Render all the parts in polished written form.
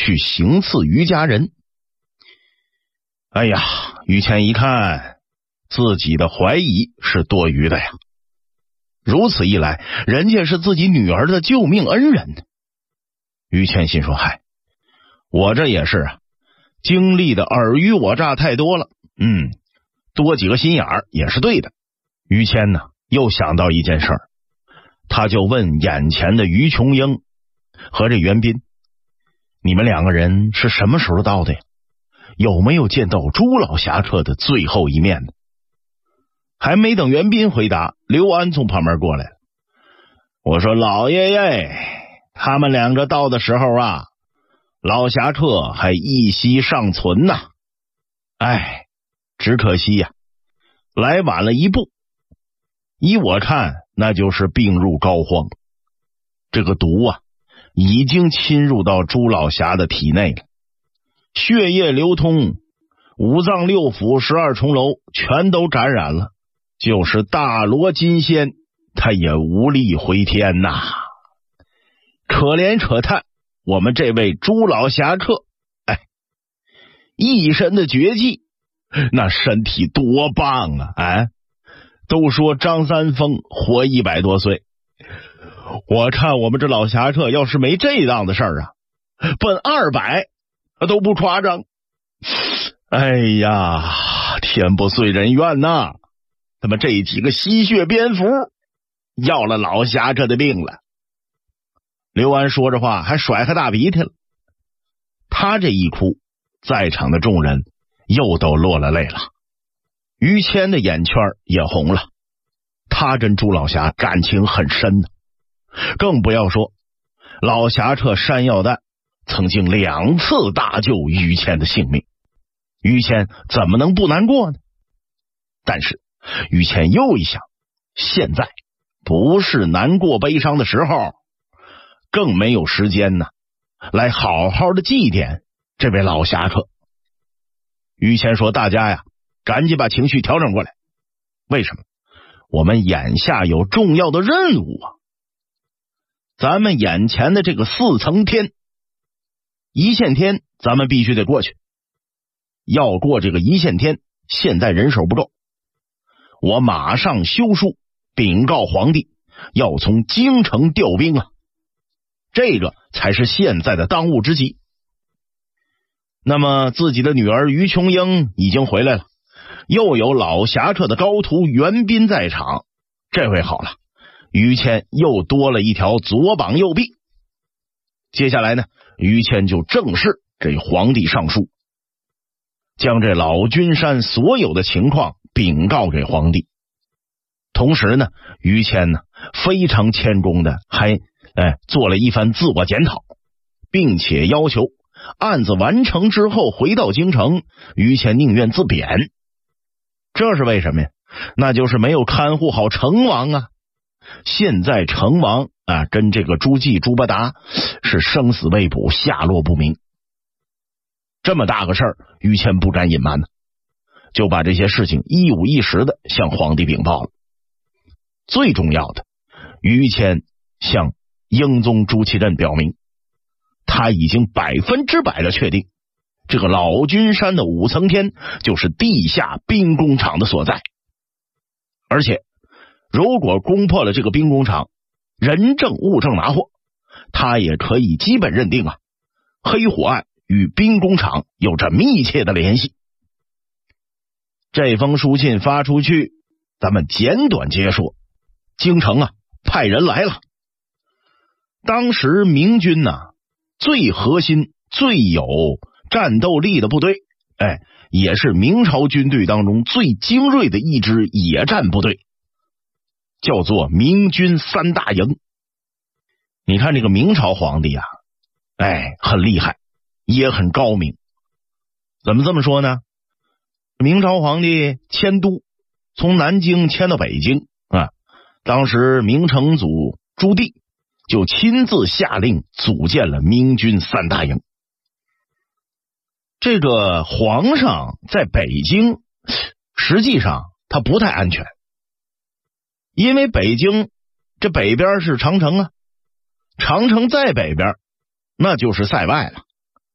去行刺于家人。哎呀，于谦一看自己的怀疑是多余的呀，如此一来，人家是自己女儿的救命恩人呢。于谦心说，嗨，我这也是啊，经历的尔虞我诈太多了，多几个心眼儿也是对的。于谦呢又想到一件事儿，他就问眼前的于琼英和这袁斌，你们两个人是什么时候到的呀？有没有见到朱老侠客的最后一面呢？还没等袁斌回答，刘安从旁边过来了。我说，老爷爷，他们两个到的时候啊，老侠客还一息尚存呐。哎，只可惜呀，来晚了一步。依我看，那就是病入膏肓，这个毒啊已经侵入到朱老侠的体内了，血液流通，五脏六腑12重楼全都感染了，就是大罗金仙他也无力回天呐。可怜可叹我们这位朱老侠客，一身的绝技，那身体多棒啊！都说张三丰活100多岁，我看我们这老侠客要是没这档子事儿啊，奔200都不夸张。哎呀，天不遂人愿呐，他们这几个吸血蝙蝠要了老侠客的命了。刘安说着话还甩开大鼻涕了，他这一哭，在场的众人又都落了泪了。于谦的眼圈也红了，他跟朱老侠感情很深呢，更不要说老侠客山药蛋曾经2次大救于谦的性命，于谦怎么能不难过呢？但是于谦又一想，现在不是难过悲伤的时候，更没有时间呢来好好的祭奠这位老侠客。于谦说，大家呀赶紧把情绪调整过来，为什么？我们眼下有重要的任务啊！咱们眼前的这个4层天，一线天咱们必须得过去，要过这个一线天，现在人手不够，我马上修书禀告皇帝，要从京城调兵啊，这个才是现在的当务之急。那么自己的女儿于琼英已经回来了，又有老侠客的高徒袁斌在场，这回好了，于谦又多了一条左膀右臂。接下来呢，于谦就正式给皇帝上书，将这老君山所有的情况禀告给皇帝。同时呢，于谦呢非常谦恭的还做了一番自我检讨，并且要求案子完成之后回到京城，于谦宁愿自贬。这是为什么呀？那就是没有看护好成王啊。现在成王跟这个朱季、朱八达是生死未卜，下落不明。这么大个事儿，于谦不敢隐瞒呢，就把这些事情一五一十的向皇帝禀报了。最重要的，于谦向英宗朱祁镇表明，他已经100%的确定，这个老君山的5层天就是地下兵工厂的所在。而且如果攻破了这个兵工厂，人证物证拿获，他也可以基本认定黑虎案与兵工厂有着密切的联系。这封书信发出去，咱们简短截说，京城派人来了。当时明军最核心最有战斗力的部队，也是明朝军队当中最精锐的一支野战部队，叫做明军3大营。你看这个明朝皇帝很厉害，也很高明。怎么这么说呢？明朝皇帝迁都，从南京迁到北京当时明成祖朱棣就亲自下令组建了明军3大营。这个皇上在北京实际上他不太安全，因为北京这北边是长城长城在北边那就是塞外了，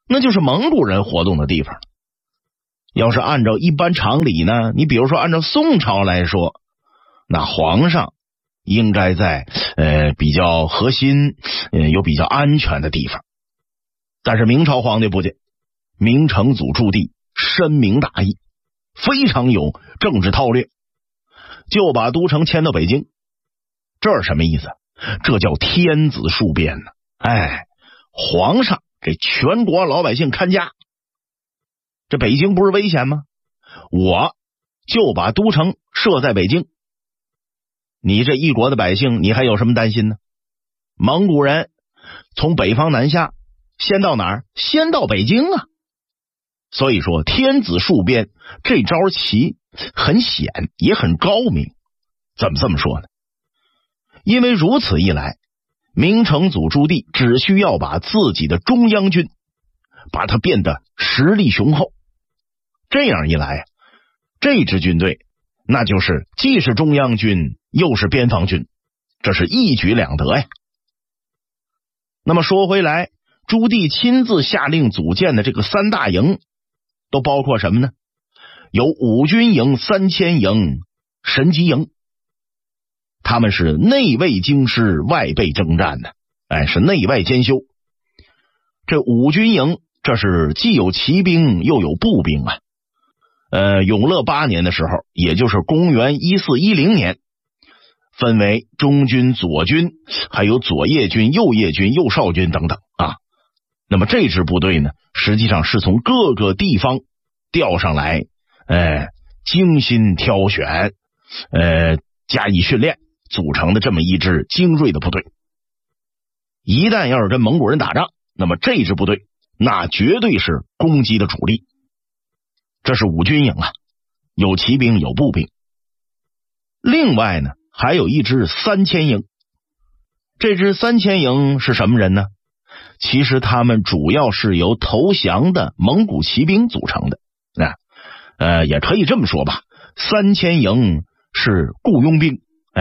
那就是蒙古人活动的地方。要是按照一般常理呢，你比如说按照宋朝来说，那皇上应该在比较核心有比较安全的地方。但是明朝皇帝不见，明成祖朱棣深明大义，非常有政治韬略，就把都城迁到北京。这是什么意思？这叫天子戍边呢。皇上给全国老百姓看家，这北京不是危险吗？我就把都城设在北京，你这一国的百姓，你还有什么担心呢？蒙古人从北方南下，先到哪儿？先到北京啊！所以说天子戍边这招棋很险，也很高明。怎么这么说呢？因为如此一来，明成祖朱棣只需要把自己的中央军把它变得实力雄厚，这样一来，这支军队那就是既是中央军又是边防军，这是一举两得呀。那么说回来，朱棣亲自下令组建的这个三大营都包括什么呢？有五军营、3000营、神机营，他们是内卫京师，外备征战的，是内外兼修。这五军营，这是既有骑兵又有步兵啊。永乐8年的时候，也就是公元1410年，分为中军、左军，还有左叶军、右叶军、右少军等等啊。那么这支部队呢，实际上是从各个地方调上来，精心挑选，加以训练，组成的这么一支精锐的部队。一旦要是跟蒙古人打仗，那么这支部队那绝对是攻击的主力。这是五军营啊，有骑兵有步兵。另外呢，还有一支3000营。这支3000营是什么人呢？其实他们主要是由投降的蒙古骑兵组成的。也可以这么说吧，3000营是雇佣兵。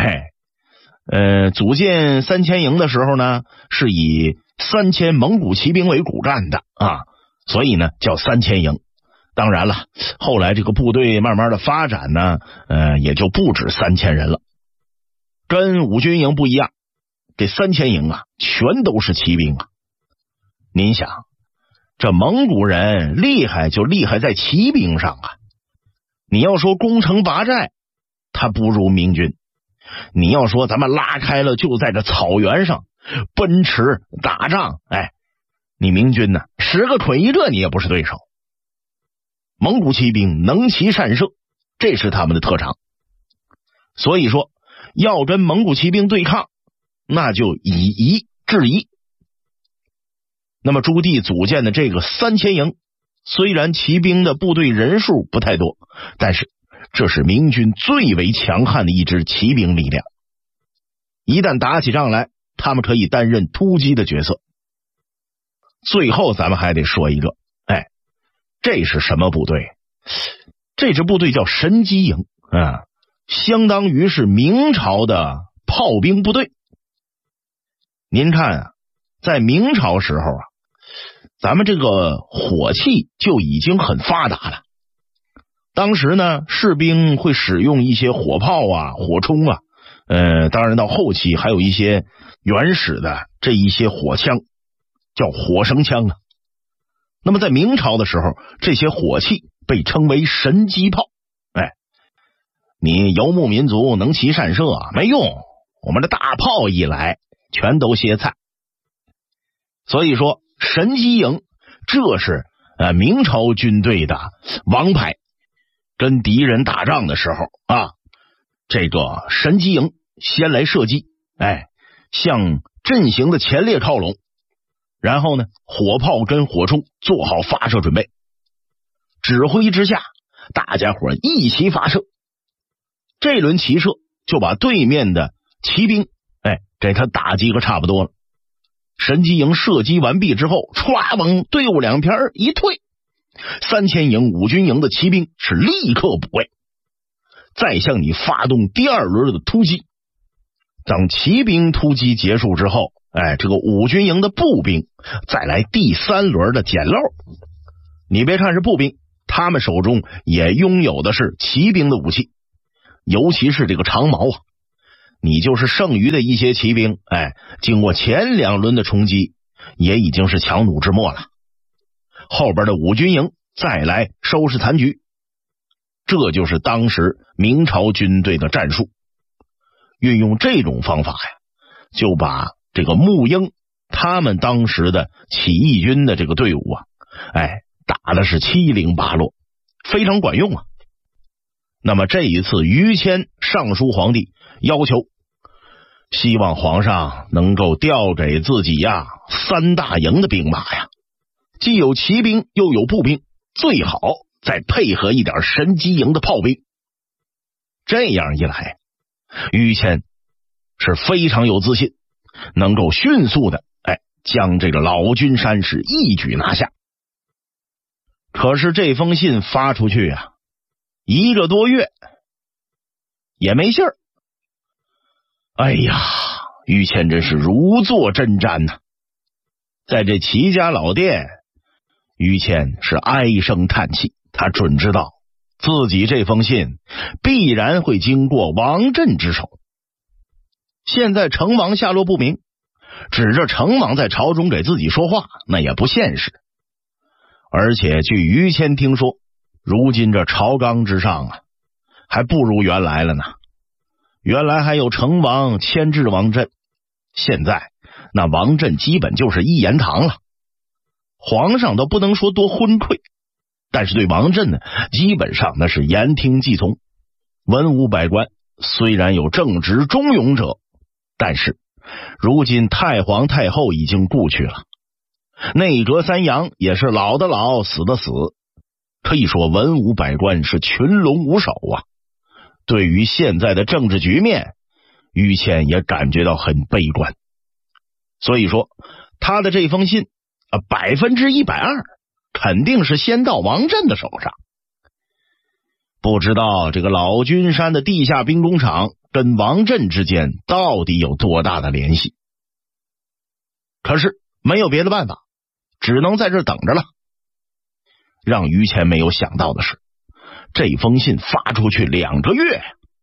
组建3000营的时候呢，是以3000蒙古骑兵为骨干的啊，所以呢叫3000营。当然了，后来这个部队慢慢的发展呢，也就不止3000人了。跟五军营不一样，这3000营啊，全都是骑兵啊。您想，这蒙古人厉害就厉害在骑兵上啊。你要说攻城拔寨，他不如明军。你要说咱们拉开了就在这草原上奔驰打仗，你明军呢10个捆一个你也不是对手。蒙古骑兵能骑善射，这是他们的特长。所以说要跟蒙古骑兵对抗，那就以夷制夷。那么朱棣组建的这个3000营，虽然骑兵的部队人数不太多，但是这是明军最为强悍的一支骑兵力量。一旦打起仗来，他们可以担任突击的角色。最后咱们还得说一个，这是什么部队？这支部队叫神机营啊，相当于是明朝的炮兵部队。您看啊，在明朝时候啊，咱们这个火器就已经很发达了。当时呢，士兵会使用一些火炮啊、火铳啊，当然到后期还有一些原始的这一些火枪，叫火绳枪啊。那么在明朝的时候，这些火器被称为神机炮。你游牧民族能骑善射啊，没用，我们的大炮一来全都歇菜。所以说神机营这是明朝军队的王牌。跟敌人打仗的时候啊，这个神机营先来射击，向阵型的前列靠拢，然后呢，火炮跟火铳做好发射准备。指挥之下，大家伙一齐发射。这轮齐射就把对面的骑兵给他打击个差不多了。神机营射击完毕之后，唰往队伍两边一退，3000营、五军营的骑兵是立刻补位，再向你发动第二轮的突击。等骑兵突击结束之后， 这个五军营的步兵再来第3轮的捡漏。你别看是步兵，他们手中也拥有的是骑兵的武器，尤其是这个长矛啊。你就是剩余的一些骑兵，经过前2轮的冲击，也已经是强弩之末了。后边的五军营再来收拾残局，这就是当时明朝军队的战术。运用这种方法呀，就把这个沐英他们当时的起义军的这个队伍啊，打的是七零八落，非常管用啊。那么这一次于谦上书皇帝，要求希望皇上能够调给自己3大营的兵马呀，既有骑兵又有步兵，最好再配合一点神机营的炮兵。这样一来，于谦是非常有自信，能够迅速的将这个老君山是一举拿下。可是这封信发出去1个多月也没信儿。于谦真是如坐针毡呐。在这齐家老店，于谦是唉声叹气，他准知道自己这封信必然会经过王振之手。现在成王下落不明，指着成王在朝中给自己说话，那也不现实。而且据于谦听说，如今这朝纲之上还不如原来了呢。原来还有成王牵制王振，现在那王振基本就是一言堂了。皇上都不能说多昏聩，但是对王振呢，基本上那是言听计从。文武百官虽然有正直忠勇者，但是如今太皇太后已经故去了，内阁3杨也是老的老，死的死，可以说文武百官是群龙无首啊。对于现在的政治局面，于谦也感觉到很悲观。所以说他的这封信120%肯定是先到王振的手上。不知道这个老君山的地下兵工厂跟王振之间到底有多大的联系。可是没有别的办法，只能在这等着了。让于谦没有想到的是，这封信发出去2个月，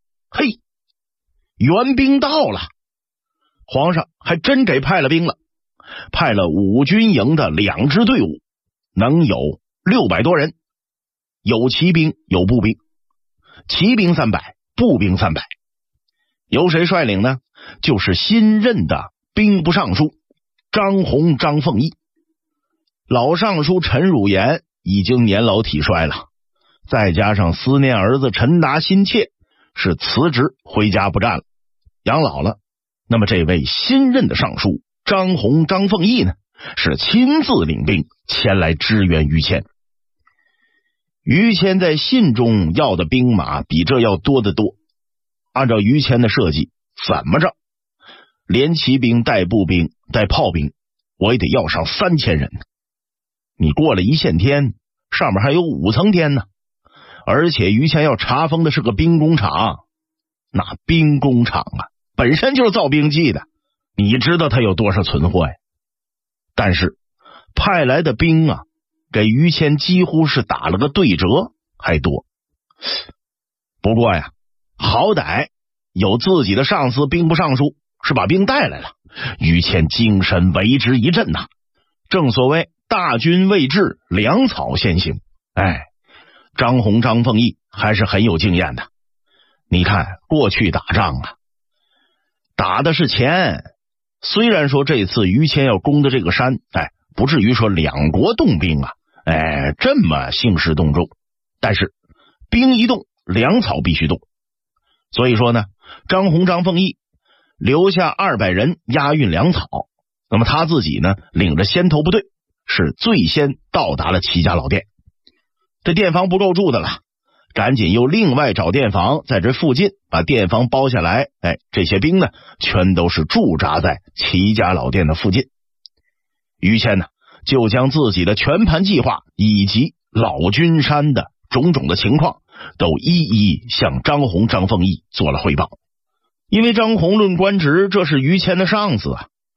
援兵到了，皇上还真给派了兵了，派了五军营的2支队伍，能有600多人，有骑兵有步兵，骑兵300，步兵300。由谁率领呢？就是新任的兵部尚书张宏、张凤义。老尚书陈汝言已经年老体衰了，再加上思念儿子陈达心切，是辞职回家不干了，养老了。那么这位新任的尚书张宏、张凤义呢，是亲自领兵前来支援于谦。于谦在信中要的兵马比这要多得多，按照于谦的设计，怎么着连骑兵带步兵带炮兵，我也得要上3000人呢。你过了一线天，上面还有5层天呢。而且于谦要查封的是个兵工厂，那兵工厂本身就是造兵器的，你知道他有多少存货呀？但是派来的兵给于谦几乎是打了个对折还多。不过好歹有自己的上司兵部尚书是把兵带来了，于谦精神为之一振呐。正所谓大军未至，粮草先行。张宏、张凤义还是很有经验的。你看过去打仗打的是钱，虽然说这次于谦要攻的这个山不至于说2国动兵这么兴师动众，但是兵一动，粮草必须动。所以说呢，张宏、张凤义留下200人押运粮草，那么他自己呢，领着先头部队是最先到达了齐家老店。这店房不够住的了，赶紧又另外找店房，在这附近把店房包下来。这些兵呢，全都是驻扎在齐家老店的附近。于谦呢，就将自己的全盘计划以及老君山的种种的情况都一一向张宏、张凤义做了汇报。因为张宏论官职，这是于谦的上司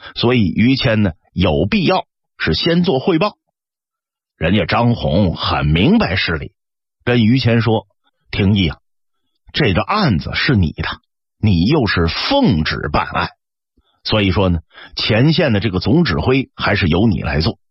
所以于谦呢有必要是先做汇报。人家张宏很明白事理，跟于谦说：廷义啊，这个案子是你的，你又是奉旨办案，所以说呢，前线的这个总指挥还是由你来做。